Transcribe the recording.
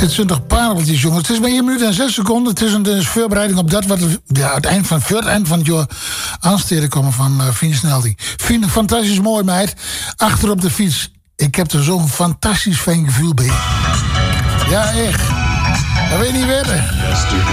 Dit zijn toch pareltjes, jongen. Het is maar 1 minuut en 6 seconden. Het is een voorbereiding op dat wat het eind van het jaar aansteden komen van Fien Snelting. Fien, fantastisch mooi meid. Achter op de fiets. Ik heb er zo'n fantastisch fijn gevoel bij. Ja, echt. Dat weet je niet verder.